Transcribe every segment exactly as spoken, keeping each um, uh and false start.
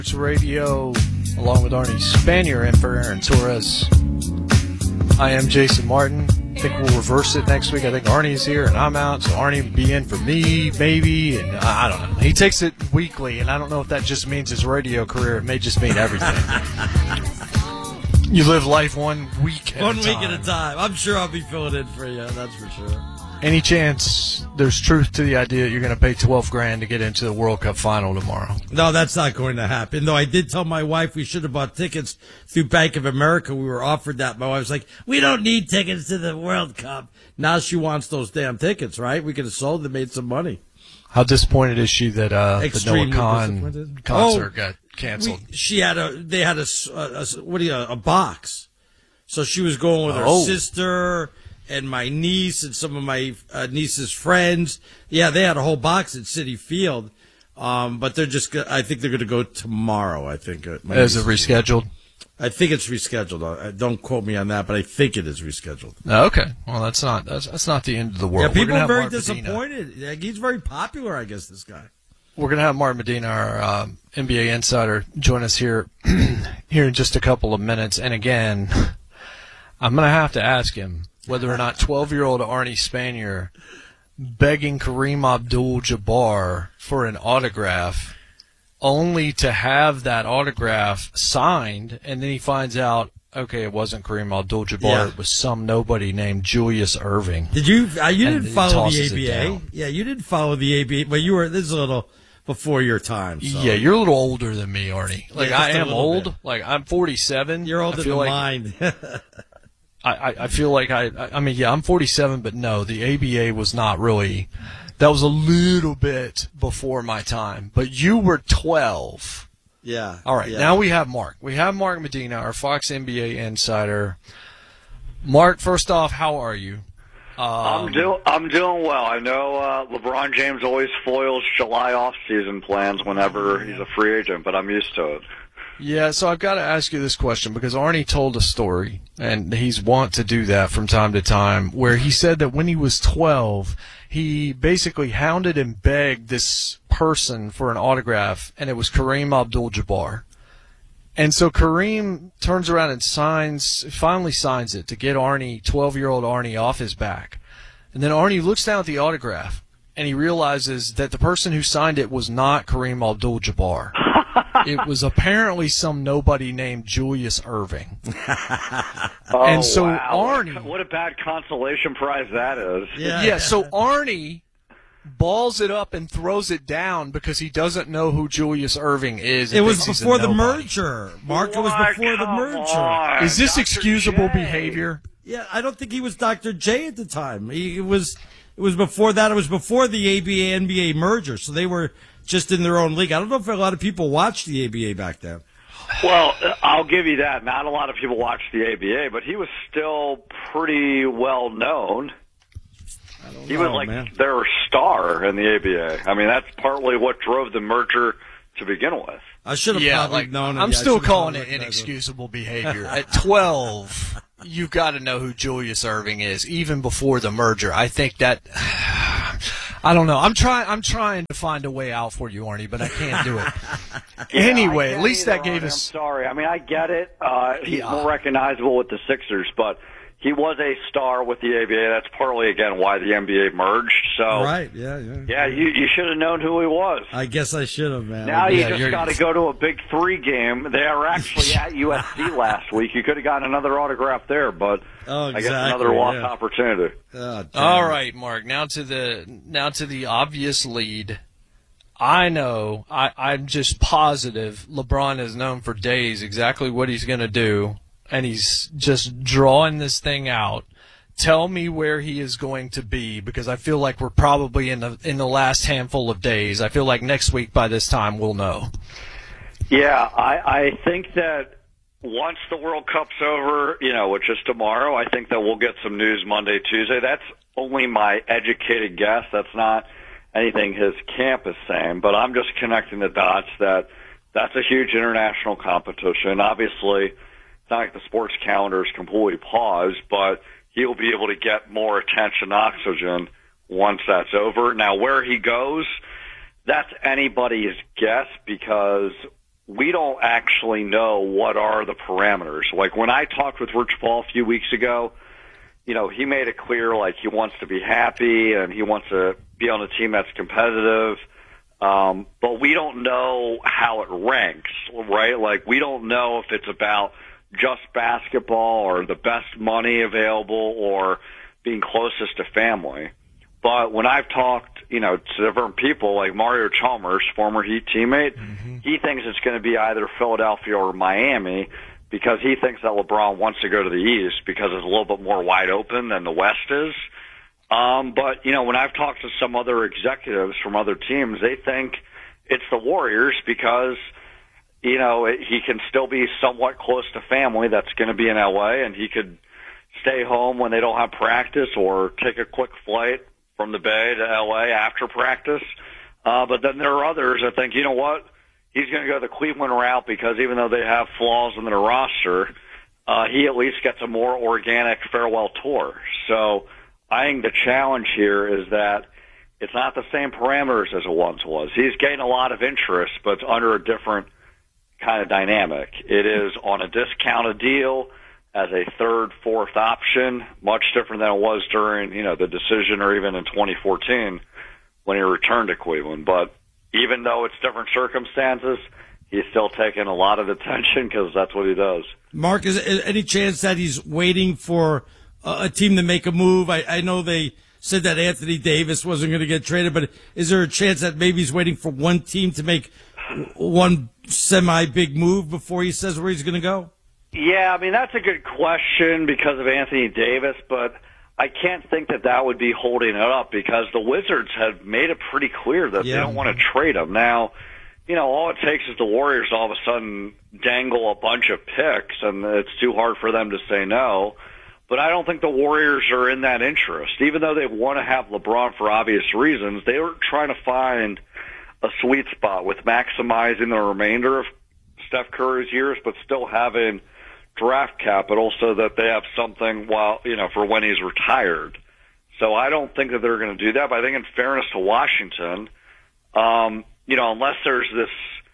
Radio, along with Arnie Spanier and for Aaron Torres. I am Jason Martin. I think we'll reverse it next week. I think Arnie's here and I'm out, so Arnie will be in for me, maybe, and I don't know. He takes it weekly, and I don't know if that just means his radio career. It may just mean everything. You live life one week at one a time. time. One week at a time. I'm sure I'll be filling in for you, that's for sure. Any chance there's truth to the idea that you're going to pay twelve grand to get into the World Cup final tomorrow? No, that's not going to happen. Though I did tell my wife we should have bought tickets through Bank of America. We were offered that. My wife was like, we don't need tickets to the World Cup. Now she wants those damn tickets, right? We could have sold them, made some money. How disappointed is she that uh, the Extremely Noah Khan disappointed. concert Oh, got canceled? We, she had a, they had a, a, a what do you, a box. So she was going with her Oh. sister and my niece and some of my uh, niece's friends. Yeah, they had a whole box at Citi Field. Um, but they're just, go- I think they're going to go tomorrow, I think. uh, my Is it niece- rescheduled? I think it's rescheduled. Uh, Don't quote me on that, but I think it is rescheduled. Oh, okay. Well, that's not that's, that's not the end of the world. Yeah, We're people gonna are have very Mark Medina. disappointed. Yeah, he's very popular, I guess, this guy. We're going to have Mark Medina, our um, N B A insider, join us here here in just a couple of minutes. And again, I'm going to have to ask him whether or not twelve-year-old Arnie Spanier begging Kareem Abdul-Jabbar for an autograph only to have that autograph signed, and then he finds out, okay, it wasn't Kareem Abdul-Jabbar, Yeah. it was some nobody named Julius Erving. Did you? Uh, you And didn't he follow the tosses A it B A. down. Yeah, you didn't follow the A B A, but you were. This is a little before your time. So. Yeah, you're a little older than me, Arnie. Like, Yeah, just I a am little old. bit. Like, I'm forty-seven. You're older I feel than like, mine. I, I, I feel like I, I, I mean, yeah, I'm forty-seven, but no, the A B A was not really, that was a little bit before my time. But you were twelve. Yeah. All right, yeah. now we have Mark. We have Mark Medina, our Fox N B A insider. Mark, first off, how are you? Um, I'm doing. I'm doing well. I know uh, LeBron James always foils July off-season plans whenever he's a free agent, but I'm used to it. Yeah, so I've got to ask you this question because Arnie told a story, and he's wont to do that from time to time, where he said that when he was twelve, he basically hounded and begged this person for an autograph, and it was Kareem Abdul-Jabbar. And so Kareem turns around and signs, finally signs it to get Arnie, twelve-year-old Arnie, off his back. And then Arnie looks down at the autograph, and he realizes that the person who signed it was not Kareem Abdul-Jabbar. It was apparently some nobody named Julius Erving. Oh, And so wow. Arnie- what a bad consolation prize that is. Yeah. Yeah, so Arnie balls it up and throws it down because he doesn't know who Julius Erving is. and It was thinks he's a before the nobody. merger, Mark. It was What? before the Come merger. on, Is this Doctor excusable J. behavior? Yeah, I don't think he was Doctor J at the time. He it was. It was before that. It was before the A B A N B A merger, so they were just in their own league. I don't know if a lot of people watched the A B A back then. Well, I'll give you that. Not a lot of people watched the A B A, but he was still pretty well known. I don't He know, was like man. their star in the A B A. I mean, that's partly what drove the merger to begin with. I should have Yeah, probably like, known. I'm yeah, I still should've calling probably it recognized him. inexcusable behavior. At twelve, you've got to know who Julius Erving is, even before the merger. I think that I don't know. I'm trying. I'm trying to find a way out for you, Arnie, but I can't do it. Yeah, Anyway, I at get least either, that gave Arnie. us. I'm sorry. I mean, I get it. Uh, he's Yeah. more recognizable with the Sixers, but he was a star with the A B A. That's partly, again, why the N B A merged. So, Right? Yeah, yeah. yeah, you you should have known who he was. I guess I should have, man. Now you Yeah, just you're- got to go to a Big Three game. They were actually at U S C last week. You could have gotten another autograph there, but Oh, I guess exactly, another lost yeah. opportunity. Oh, damn. All right, Mark. Now to the now to the obvious lead. I know. I, I'm just positive LeBron has known for days exactly what he's going to do, and he's just drawing this thing out. Tell me where he is going to be, because I feel like we're probably in the in the last handful of days. I feel like next week by this time we'll know. Yeah, I, I think that once the World Cup's over, you know, which is tomorrow, I think that we'll get some news Monday, Tuesday. That's only my educated guess. That's not anything his camp is saying, but I'm just connecting the dots that that's a huge international competition. Obviously, it's not like the sports calendar is completely paused, but he'll be able to get more attention, oxygen, once that's over. Now, where he goes, that's anybody's guess, because we don't actually know what are the parameters. Like when I talked with Rich Paul a few weeks ago, you know, he made it clear like he wants to be happy and he wants to be on a team that's competitive. Um, but we don't know how it ranks, right? Like we don't know if it's about just basketball or the best money available or being closest to family. But when I've talked, you know, to different people like Mario Chalmers, former Heat teammate, mm-hmm. he thinks it's going to be either Philadelphia or Miami because he thinks that LeBron wants to go to the East because it's a little bit more wide open than the West is. Um, but, you know, when I've talked to some other executives from other teams, they think it's the Warriors because, you know, it, he can still be somewhat close to family that's going to be in L A, and he could stay home when they don't have practice or take a quick flight from the Bay to L A after practice. Uh, but then there are others that think, you know what, he's going to go the Cleveland route because even though they have flaws in their roster, uh, he at least gets a more organic farewell tour. So I think the challenge here is that it's not the same parameters as it once was. He's getting a lot of interest, but it's under a different kind of dynamic. It is on a discounted deal as a third, fourth option, much different than it was during, you know, the decision or even in twenty fourteen when he returned to Cleveland. But even though it's different circumstances, he's still taking a lot of attention because that's what he does. Mark, is there any chance that he's waiting for a team to make a move? I, I know they said that Anthony Davis wasn't going to get traded, but is there a chance that maybe he's waiting for one team to make one semi-big move before he says where he's going to go? Yeah, I mean, that's a good question because of Anthony Davis, but I can't think that that would be holding it up because the Wizards have made it pretty clear that yeah. they don't want to trade him. Now, you know, all it takes is the Warriors all of a sudden dangle a bunch of picks, and it's too hard for them to say no. But I don't think the Warriors are in that interest. Even though they want to have LeBron for obvious reasons, they were trying to find a sweet spot with maximizing the remainder of Steph Curry's years, but still having draft capital so that they have something while, you know, for when he's retired. So I don't think that they're going to do that. But I think in fairness to Washington, um, you know, unless there's this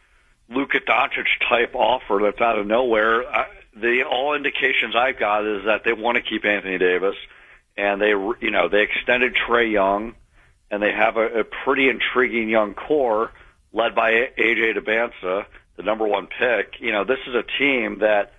Luka Doncic type offer that's out of nowhere, I, the all indications I've got is that they want to keep Anthony Davis, and they, you know, they extended Trae Young, and they have a, a pretty intriguing young core led by A J Dubasa, the number one pick. You know, this is a team that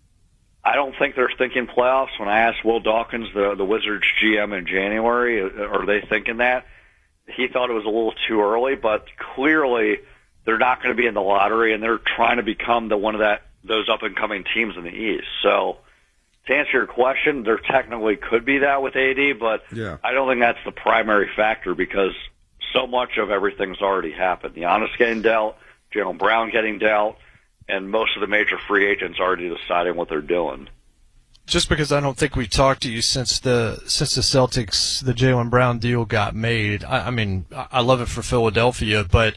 I don't think they're thinking playoffs. When I asked Will Dawkins, the, the Wizards G M in January, are they thinking that? He thought it was a little too early, but clearly they're not going to be in the lottery, and they're trying to become the one of that those up-and-coming teams in the East. So to answer your question, there technically could be that with A D, but yeah. I don't think that's the primary factor because so much of everything's already happened. Giannis getting dealt, Jaylen Brown getting dealt, and most of the major free agents already deciding what they're doing. Just because I don't think we've talked to you since the since the Celtics, the Jaylen Brown deal got made. I, I mean, I love it for Philadelphia, but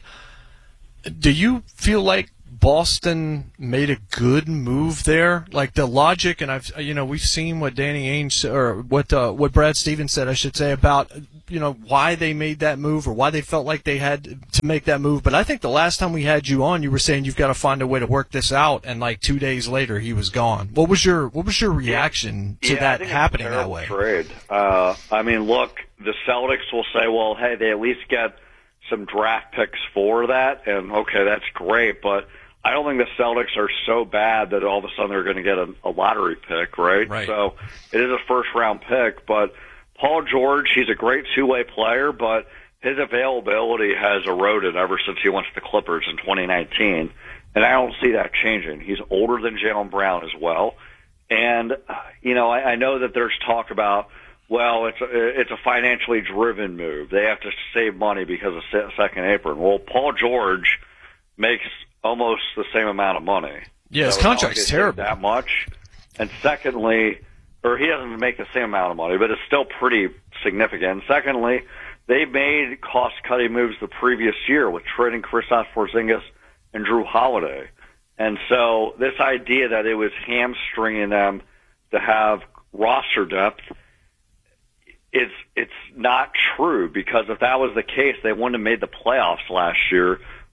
do you feel like Boston made a good move there? Like the logic, and I've, you know, we've seen what Danny Ainge or what uh, what Brad Stevens said, I should say, about, you know, why they made that move or why they felt like they had to make that move. But I think the last time we had you on, you were saying you've got to find a way to work this out, and like two days later, he was gone. What was your what was your reaction to yeah, that I think happening it's a that way? Trade. Uh, I mean, look, the Celtics will say, well, hey, they at least get some draft picks for that, and okay, that's great, but I don't think the Celtics are so bad that all of a sudden they're going to get a, a lottery pick, right? right? So it is a first-round pick, but Paul George, he's a great two-way player, but his availability has eroded ever since he went to the Clippers in twenty nineteen, and I don't see that changing. He's older than Jaylen Brown as well, and, you know, I, I know that there's talk about, well, it's a, it's a financially driven move. They have to save money because of second apron. Well, Paul George makes almost the same amount of money. Yeah, his so contract's terrible. That much. And secondly, or he doesn't make the same amount of money, but it's still pretty significant. And secondly, they made cost-cutting moves the previous year with trading Kristaps Porzingis and Drew Holiday. And so this idea that it was hamstringing them to have roster depth, it's it's not true, because if that was the case, they wouldn't have made the playoffs last year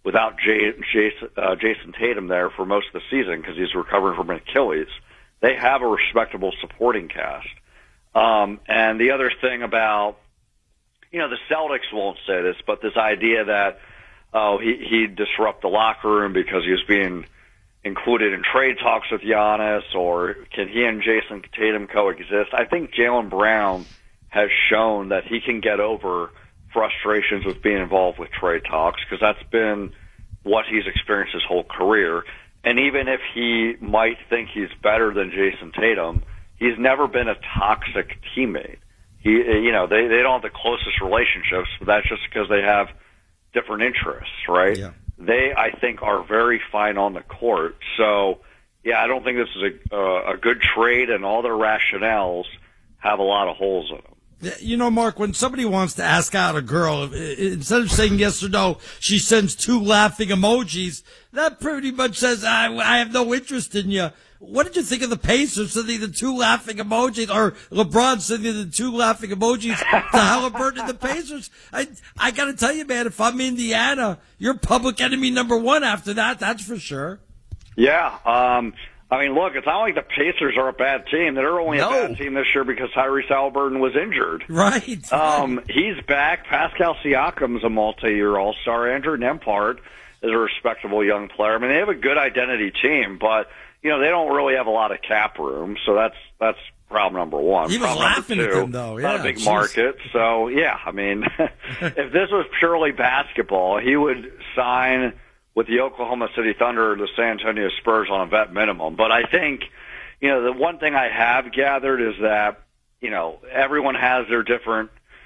without Jay, Jason, uh, Jason Tatum there for most of the season because he's recovering from an Achilles. They have a respectable supporting cast. Um, and the other thing about, you know, the Celtics won't say this, but this idea that, oh, he, he'd disrupt the locker room because he was being included in trade talks with Giannis, or can he and Jason Tatum coexist? I think Jaylen Brown has shown that he can get over frustrations with being involved with trade talks because that's been what he's experienced his whole career. And even if he might think he's better than Jason Tatum, he's never been a toxic teammate. He, you know, they, they don't have the closest relationships, but that's just because they have different interests, right? Yeah. They, I think, are very fine on the court. So, yeah, I don't think this is a, uh, a good trade, and all their rationales have a lot of holes in them. You know, Mark, when somebody wants to ask out a girl, instead of saying yes or no, she sends two laughing emojis. That pretty much says, I, I have no interest in you. What did you think of the Pacers sending the two laughing emojis, or LeBron sending the two laughing emojis to Halliburton and the Pacers? I I got to tell you, man, if I'm Indiana, you're public enemy number one after that, that's for sure. Yeah, um, I mean, look, it's not like the Pacers are a bad team. They're only No. a bad team this year because Tyrese Halliburton was injured. Right. Um, he's back. Pascal Siakam's a multi-year All-Star. Andrew Nembhard is a respectable young player. I mean, they have a good identity team, but you know, they don't really have a lot of cap room, so that's that's problem number one. He was problem laughing number at two, them, though. Not Yeah, a big geez. market, so yeah. I mean, if this was purely basketball, he would sign with the Oklahoma City Thunder or the San Antonio Spurs on a vet minimum. But I think, you know, the one thing I have gathered is that, you know, everyone has their different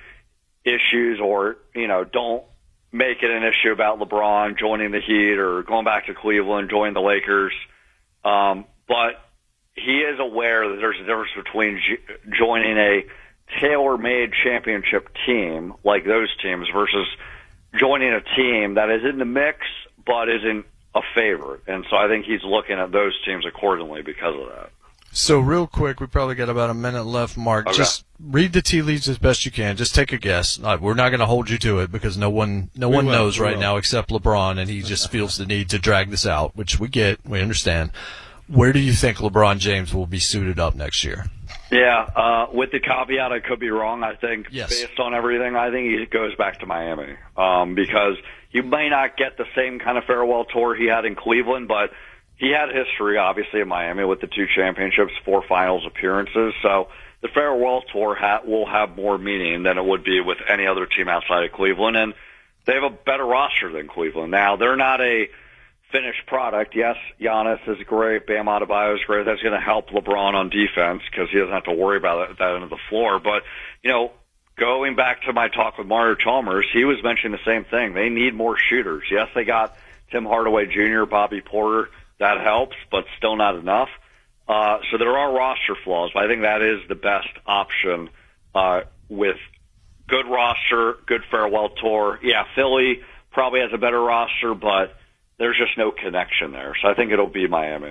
issues, or you know, don't make it an issue about LeBron joining the Heat or going back to Cleveland, joining the Lakers. Um, but he is aware that there's a difference between j- joining a tailor-made championship team like those teams versus joining a team that is in the mix but isn't a favorite. And so I think he's looking at those teams accordingly because of that. So real quick, we probably got about a minute left, Mark. Okay. Just read the tea leaves as best you can. Just take a guess. Uh, we're not going to hold you to it because no one no We one will, knows we right will. now except LeBron, and he just feels the need to drag this out, which we get, we understand. Where do you think LeBron James will be suited up next year? Yeah, uh, with the caveat I could be wrong, I think Yes. based on everything, I think he goes back to Miami um, because you may not get the same kind of farewell tour he had in Cleveland, but he had history, obviously, in Miami with the two championships, four finals appearances. So the farewell tour ha- will have more meaning than it would be with any other team outside of Cleveland. And they have a better roster than Cleveland. Now, they're not a finished product. Yes, Giannis is great. Bam Adebayo is great. That's going to help LeBron on defense because he doesn't have to worry about that, that end of the floor. But, you know, going back to my talk with Mario Chalmers, he was mentioning the same thing. They need more shooters. Yes, they got Tim Hardaway Junior, Bobby Porter. That helps, but still not enough. Uh, so there are roster flaws, but I think that is the best option uh, with good roster, good farewell tour. Yeah, Philly probably has a better roster, but there's just no connection there. So I think it'll be Miami.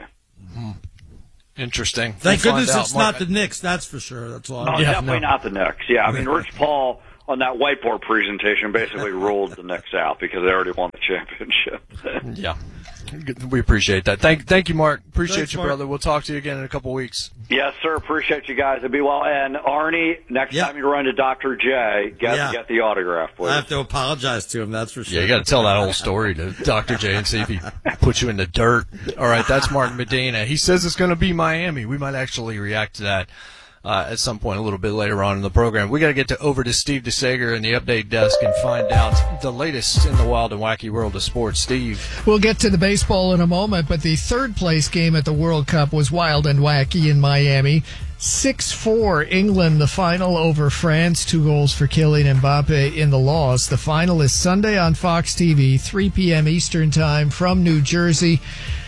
Interesting. Thank We'll find goodness out, it's Mark. not the Knicks, that's for sure. That's all. No, I Yeah, definitely no. not the Knicks. Yeah, I mean, Rich Paul on that whiteboard presentation basically ruled the Knicks out because they already won the championship. Yeah. We appreciate that. Thank thank you, Mark. Appreciate Thanks, you, Mark. brother. We'll talk to you again in a couple weeks. Yes, sir. Appreciate you guys. And be well. And Arnie, next Yeah. time you run to Doctor J, get Yeah. get the autograph, please. I have to apologize to him, that's for sure. Yeah, you got to tell that whole story to Doctor J and see if he puts you in the dirt. All right, that's Mark Medina. He says it's going to be Miami. We might actually react to that uh, at some point a little bit later on in the program. We got to get to over to Steve DeSager in the update desk and find out the latest in the wild and wacky world of sports. Steve. We'll get to the baseball in a moment, but the third place game at the World Cup was wild and wacky in Miami. six four England, the final over France. Two goals for Kylian Mbappe in the loss. The final is Sunday on Fox T V, three p.m. Eastern Time from New Jersey.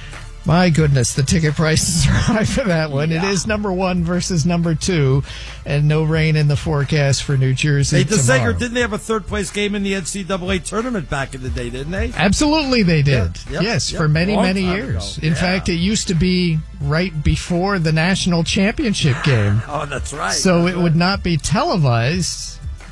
My goodness, the ticket prices are high for that one. Yeah. It is number one versus number two, and no rain in the forecast for New Jersey Hey, tomorrow. DeSager, didn't they have a third place game in the N C double A tournament back in the day, didn't they? Absolutely they did. Yeah, yep, yes, yep. for many, Long many time years. ago. In Yeah. fact, it used to be right before the national championship game. Oh, that's right. So That's it right. would not be televised,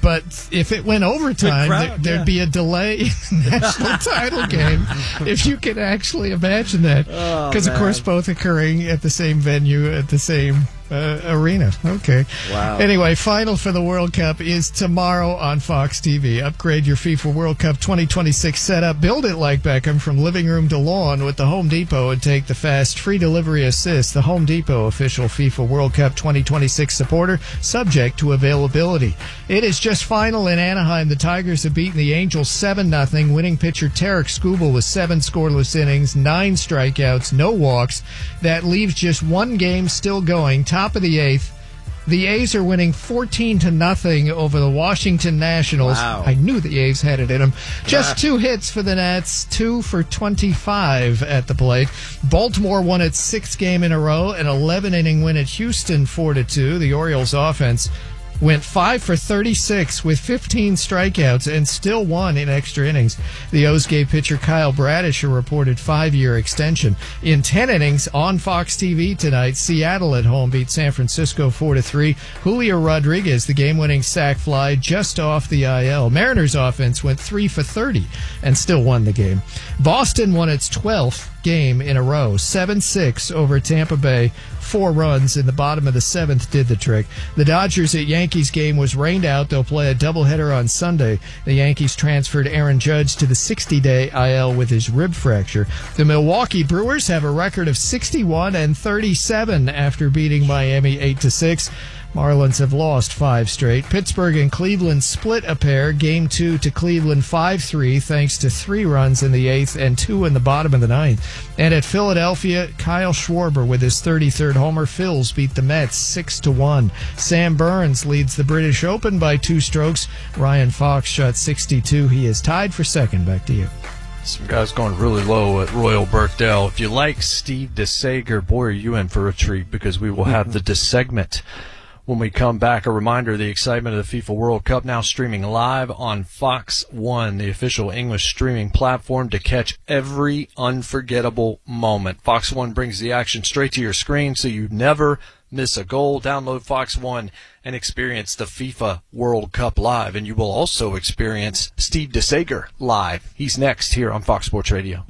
but if it went overtime, crowd, there, there'd yeah. be a delay in the national title game. If you can actually imagine that, because Oh, of course both occurring at the same venue at the same uh, arena. Okay. Wow. Anyway, final for the World Cup is tomorrow on Fox T V. Upgrade your FIFA World Cup twenty twenty-six setup. Build it like Beckham from living room to lawn with the Home Depot and take the fast free delivery assist. The Home Depot official FIFA World Cup twenty twenty-six supporter, subject to availability. It is just final in Anaheim. The Tigers have beaten the Angels seven nothing. Winning pitcher Tarek Skubal with seven scoreless innings, nine strikeouts, no walks. That leaves just one game still going. Top of the eighth. The A's are winning fourteen to nothing over the Washington Nationals. Wow. I knew the A's had it in them. Just two hits for the Nats, two for twenty-five at the plate. Baltimore won its sixth game in a row, an eleven-inning win at Houston, four to two. The Orioles offense went five for thirty-six with fifteen strikeouts and still won in extra innings. The O's gave pitcher Kyle Bradish a reported five-year extension. In ten innings on Fox T V tonight, Seattle at home beat San Francisco four to three. Julio Rodriguez, the game-winning sac fly just off the I L. Mariners offense went three for thirty and still won the game. Boston won its twelfth game in a row, seven six over Tampa Bay. Four runs in the bottom of the seventh did the trick. The Dodgers at Yankees game was rained out. They'll play a doubleheader on Sunday. The Yankees transferred Aaron Judge to the sixty-day I L with his rib fracture. The Milwaukee Brewers have a record of sixty-one and thirty-seven after beating Miami eight to six. Marlins have lost five straight. Pittsburgh and Cleveland split a pair. Game two to Cleveland five three thanks to three runs in the eighth and two in the bottom of the ninth. And at Philadelphia, Kyle Schwarber with his thirty-third homer. Phils beat the Mets six to one. Sam Burns leads the British Open by two strokes. Ryan Fox shot sixty-two. He is tied for second. Back to you. Some guys going really low at Royal Birkdale. If you like Steve DeSager, boy, are you in for a treat, because we will have the DeSegment when we come back. A reminder, the excitement of the FIFA World Cup now streaming live on Fox one, the official English streaming platform, to catch every unforgettable moment. Fox one brings the action straight to your screen so you never miss a goal. Download Fox one and experience the FIFA World Cup live. And you will also experience Steve DeSager live. He's next here on Fox Sports Radio.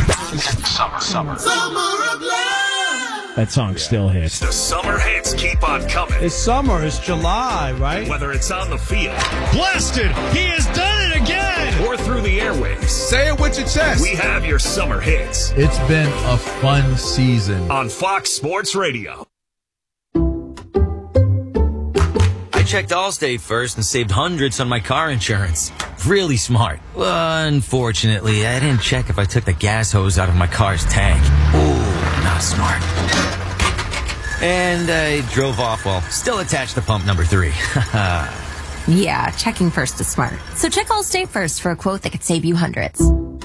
Summer, summer. Summer of love. That song yeah. still hits. The summer hits keep on coming. It's summer. It's July, right? Whether it's on the field. Blasted! He has done it again! Or through the airwaves. Say it with your chest. We have your summer hits. It's been a fun season. On Fox Sports Radio. I checked Allstate first and saved hundreds on my car insurance. Really smart. Well, unfortunately, I didn't check if I took the gas hose out of my car's tank. Ooh, not smart. And I drove off while still attached to pump number three. Yeah, checking first is smart. So check Allstate first for a quote that could save you hundreds.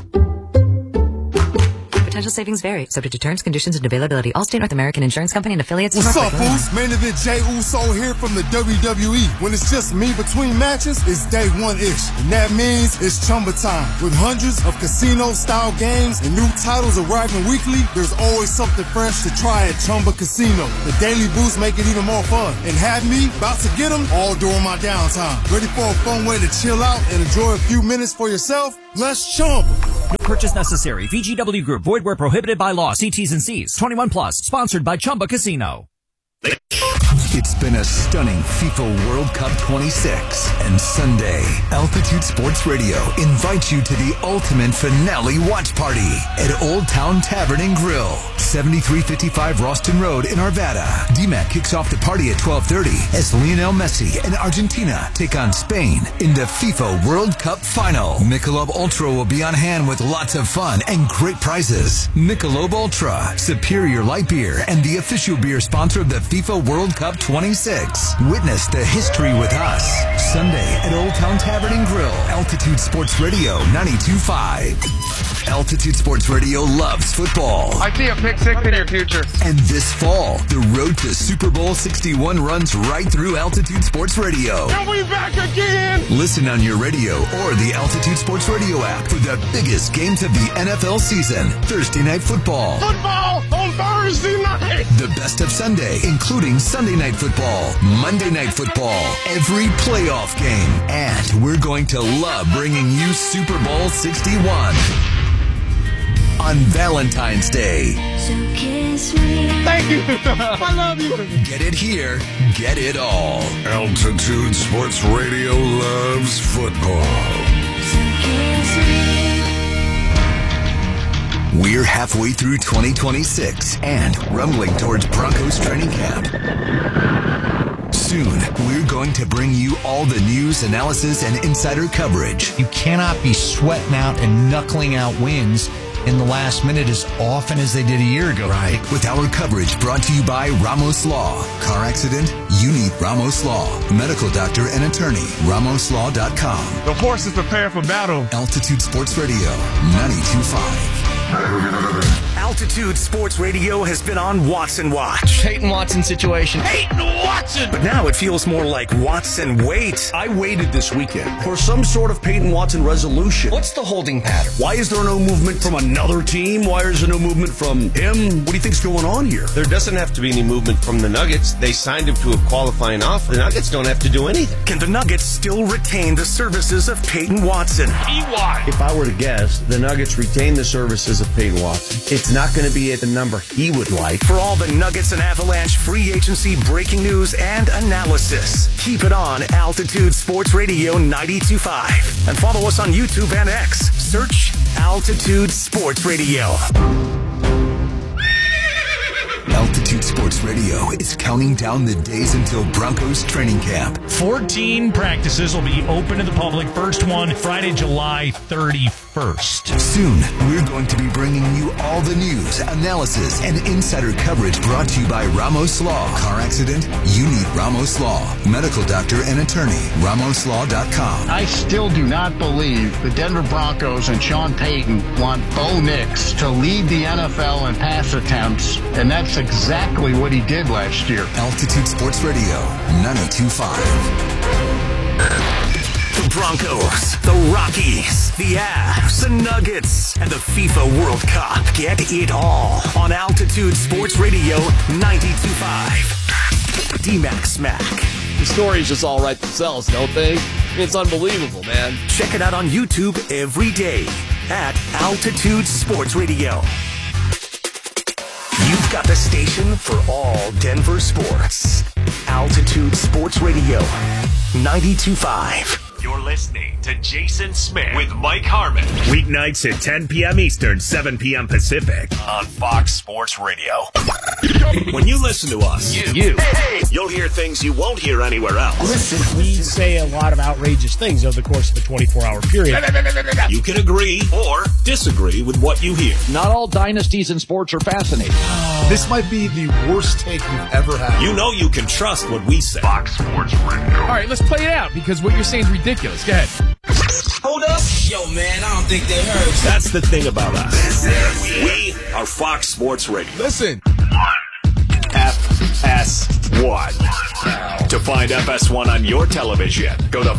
Potential savings vary, subject to terms, conditions, and availability. Allstate North American Insurance Company and affiliates. What's up, fools? Main event Jey Uso here from the W W E. When it's just me between matches, it's day one-ish. And that means it's Chumba time. With hundreds of casino-style games and new titles arriving weekly, there's always something fresh to try at Chumba Casino. The daily boosts make it even more fun. And have me about to get them all during my downtime. Ready for a fun way to chill out and enjoy a few minutes for yourself? Let's Chumba. No purchase necessary. V G W Group. Void where prohibited by law. See T's and C's. twenty-one plus. Sponsored by Chumba Casino. It's been a stunning FIFA World Cup twenty-six, and Sunday, Altitude Sports Radio invites you to the ultimate finale watch party at Old Town Tavern and Grill, seventy-three fifty-five Ralston Road in Arvada. D MAC kicks off the party at twelve thirty as Lionel Messi and Argentina take on Spain in the FIFA World Cup final. Michelob Ultra will be on hand with lots of fun and great prizes. Michelob Ultra, superior light beer and the official beer sponsor of the FIFA World Cup twenty-six. Witness the history with us. Sunday at Old Town Tavern and Grill. Altitude Sports Radio ninety-two point five. Altitude Sports Radio loves football. I see a pick six in your future. And this fall, the road to Super Bowl sixty-one runs right through Altitude Sports Radio. And we back again! Listen on your radio or the Altitude Sports Radio app for the biggest games of the N F L season. Thursday Night Football. Football on Thursday night! The best of Sunday, including Sunday Night Football, Monday Night Football, every playoff game. And we're going to love bringing you Super Bowl sixty-one on Valentine's Day. So kiss me. Thank you. I love you. Get it here, get it all. Altitude Sports Radio loves football. So kiss me. We're halfway through twenty twenty-six and rumbling towards Broncos training camp. Soon, we're going to bring you all the news, analysis, and insider coverage. You cannot be sweating out and knuckling out wins in the last minute as often as they did a year ago. Right. With our coverage brought to you by Ramos Law. Car accident? You need Ramos Law. Medical doctor and attorney. Ramos Law dot com. The horses prepare for battle. Altitude Sports Radio, ninety-two point five. Altitude Sports Radio has been on Watson Watch. Peyton Watson situation. Peyton Watson! But now it feels more like Watson Wait. I waited this weekend for some sort of Peyton Watson resolution. What's the holding pattern? Why is there no movement from another team? Why is there no movement from him? What do you think's going on here? There doesn't have to be any movement from the Nuggets. They signed him to a qualifying offer. The Nuggets don't have to do anything. Can the Nuggets still retain the services of Peyton Watson? E Y. If I were to guess, the Nuggets retain the services of Peyton Watson. It's not going to be at the number he would like. For all the Nuggets and Avalanche free agency breaking news and analysis, keep it on Altitude Sports Radio ninety-two point five. And follow us on YouTube and X. Search Altitude Sports Radio. Altitude Sports Radio is counting down the days until Broncos training camp. fourteen practices will be open to the public. First one, Friday, July thirty-first. Soon, we're going to be bringing you all the news, analysis, and insider coverage brought to you by Ramos Law. Car accident? You need Ramos Law. Medical doctor and attorney. Ramos Law dot com. I still do not believe the Denver Broncos and Sean Payton want Bo Nix to lead the N F L in pass attempts, and that's exactly what he did last year. Altitude Sports Radio, ninety-two point five. The Broncos, the Rockies, the Avs, the Nuggets, and the FIFA World Cup. Get it all on Altitude Sports Radio ninety-two point five. D-Mac Smack. The stories just all write themselves, don't they? It's unbelievable, man. Check it out on YouTube every day at Altitude Sports Radio. You've got the station for all Denver sports. Altitude Sports Radio, ninety-two point five. You're listening to Jason Smith with Mike Harmon. Weeknights at ten p.m. Eastern, seven p.m. Pacific on Fox Sports Radio. When you listen to us, you, you hey, hey. you'll hear things you won't hear anywhere else. Listen, we say a lot of outrageous things over the course of a twenty-four hour period. You can agree or disagree with what you hear. Not all dynasties in sports are fascinating. This might be the worst take you've ever had. You know you can trust what we say. Fox Sports Radio. All right, let's play it out because what you're saying is ridiculous. Go ahead. Hold up. Yo, man, I don't think they heard. That's the thing about us. We are Fox Sports Radio. Listen. F S one. To find F S one on your television, go to